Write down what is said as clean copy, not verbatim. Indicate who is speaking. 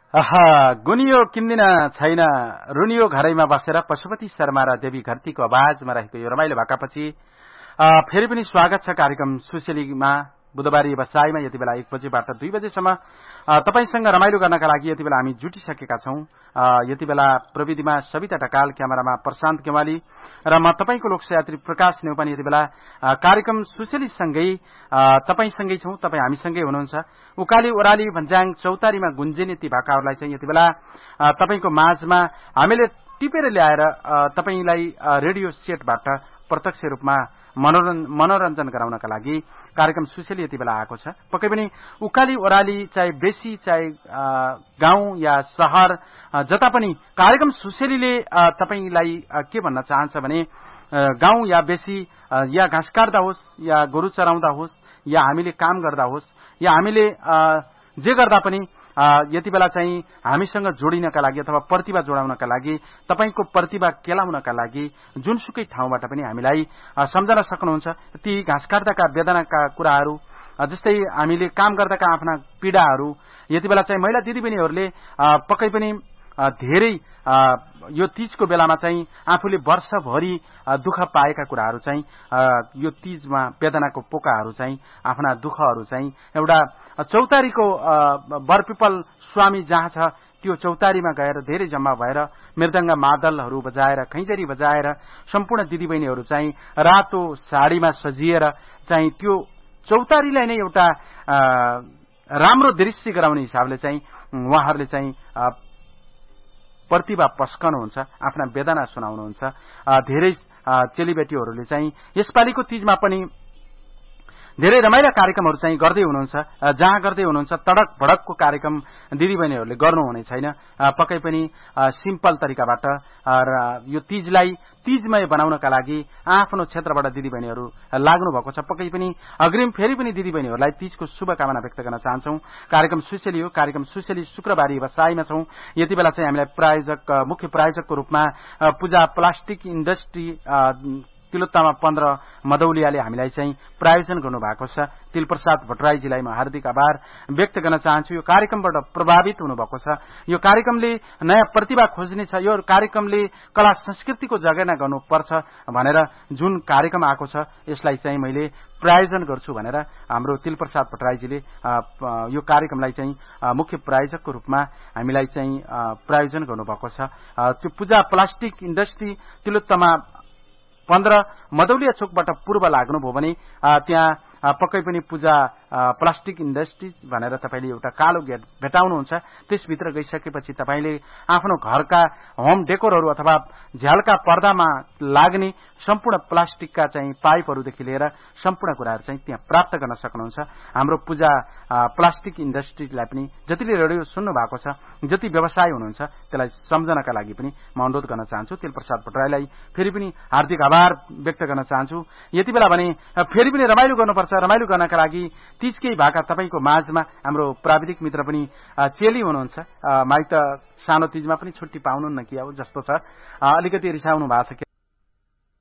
Speaker 1: गुनियो किन्दिन छैन रुनियो घरैमा बसेर पशुपति शर्मा र देवी घरतीको आवाजमा रहेको यो रमाइलो भाकापछि फेरि पनि स्वागत छ कार्यक्रम सुशेलीमा बुधबारी बसाईमा यति बेला 1 बजेबाट 2 बजेसम्म तपाईसँग रमाइलो गर्नका लागि यति बेला हामी जुटिसकेका छौं। यति बेला प्रविधिमा सविता ढकाल, क्यामेरामा प्रशान्त केवाली र म तपाईको लोकयात्री प्रकाश नेउपानी यति बेला कार्यक्रम सुशेली सँगै तपाईसँगै छौं। तपाई हामीसँगै हुनुहुन्छ। उकाली ओराली भन्ज्याङ चौतारीमा गुन्जिने ती भाकाहरूलाई चाहिँ यति बेला तपाईको माझमा हामीले टिपेर ल्याएर तपाईलाई रेडियो सेटबाट प्रत्यक्ष रूपमा मनोरञ्जन गराउनका लागि कार्यक्रम सुशेली यति बेला आएको छ। पक्कै पनि उकाली ओराली चाहे बेसी चाहे गाउँ या शहर जता पनि कार्यक्रम सुशेलीले तपाईलाई के भन्न चाहन्छ भने गाउँ या बेसी या घाँस काट्दा होस् या गोरु चराउँदा होस् या हामीले काम गर्दा होस् या हामीले जे गर्दा पनि यति बेला चाहिँ हामीसँग जोडिनका लागि अथवा प्रतिभा जोडाउनका लागि तपाईको प्रतिभा केलाउनका लागि जुनसुकै ठाउँबाट पनि हामीलाई सम्झन सक्नुहुन्छ। ती घाँस काट्दाका वेदनाका कुराहरू जस्तै हामीले काम गर्दाका आफ्ना पीडाहरू यति बेला चाहिँ महिला दिदीबहिनीहरूले पक्कै पनि धेरै यो तीजको बेलामा चाहिँ आफूले वर्षभरि दुःख पाएका कुराहरू चाहिँ यो तीजमा वेदनाको पोकाहरू चाहिँ आफ्ना दुःखहरू चाहिँ एउटा चौतारीको बरपिपल स्वामी जहाँ छ त्यो चौतारीमा गएर धेरै जम्मा भएर मृदंग मादलहरू बजाएर खैंजरी बजाएर सम्पूर्ण दिदीबहिनीहरू चाहिँ रातो साडीमा सजिएर चाहिँ त्यो चौतारीलाई नै एउटा राम्रो दृश्य गराउने हिसाबले चाहिँ उहाँहरूले चाहिँ प्रतिभा पस्कनुहुन्छ, आफ्ना वेदना सुनाउनुहुन्छ। धेरै चेलीबेटीहरूले चाहिँ यसपालिको तीजमा पनि धेरै रमाइला कार्यक्रमहरू चाहिँ गर्दै हुनुहुन्छ। जहाँ गर्दै हुनुहुन्छ तडक भडकको कार्यक्रम दिदीबहिनीहरूले गर्नुहुने छैन। पक्कै पनि सिम्पल तरिकाबाट र यो तीजलाई तीजमय बनाउनका लागि आफ्नो क्षेत्रबाट दिदीबहिनीहरू लाग्नु भएको छ। पक्कै पनि अग्रिम फेरि पनि दिदीबहिनीहरूलाई तीजको शुभकामना व्यक्त गर्न चाहन्छौं। कार्यक्रम सुशेली हो। कार्यक्रम सुशेली शुक्रबारी बसाईमा छौं। यति बेला चाहिँ हामीलाई मुख्य प्रायोजकको रूपमा पूजा प्लास्टिक इन्डस्ट्री तिलोत्तमा 15 मदौलियाले हामीलाई चाहिँ प्रायोजन गर्नु भएको छ। तिलप्रसाद भट्टराईजीलाई म हार्दिक आभार व्यक्त गर्न चाहन्छु। यो कार्यक्रमबाट प्रभावित हुनुभएको छ। यो कार्यक्रमले नयाँ प्रतिभा खोज्ने छ। यो कार्यक्रमले कला संस्कृतिको जगेर्ना गर्नुपर्छ भनेर जुन कार्यक्रम आएको छ यसलाई चाहिँ मैले प्रायोजन गर्छु भनेर हाम्रो तिलप्रसाद भट्टराईजीले यो कार्यक्रमलाई चाहिँ मुख्य प्रायोजकको रूपमा हामीलाई चाहिँ प्रायोजन गर्नुभएको छ। त्यो पूजा प्लास्टिक इन्डस्ट्री तिलोत्तमा 15 मदौलिया चोकबाट पूर्व लाग्नुभयो भने त्यहाँ पक्कै पनि पूजा प्लास्टिक इन्डस्ट्री भनेर तपाईले एउटा कालो गेट भेटाउनुहुन्छ। त्यसभित्र गइसकेपछि तपाईले आफ्नो घरका होम डेकोरहरू अथवा झ्यालका पर्दामा लाग्ने सम्पूर्ण प्लास्टिकका चाहिँ पाइपहरूदेखि लिएर सम्पूर्ण कुराहरू चाहिँ त्यहाँ प्राप्त गर्न सक्नुहुन्छ। हाम्रो पूजा प्लास्टिक इन्डस्ट्रीलाई पनि जतिले रेडियो सुन्नु भएको छ, जति व्यवसाय हुनुहुन्छ त्यसलाई सम्झनका लागि पनि म अनुरोध गर्न चाहन्छु। तिलप्रसाद भट्टराईलाई फेरि पनि हार्दिक आभार व्यक्त गर्न चाहन्छु। यति बेला भने फेरि पनि रमाइलो गर्नुपर्छ। रमाइलो गर्नका लागि तीजकै भाका तपाईको माझमा हाम्रो प्राविधिक मित्र पनि चेली हुनुहुन्छ। माइत सानो तीजमा पनि छुट्टी पाउनुहुन्न कि अब जस्तो छ। अलिकति रिसाउनु भएको छ।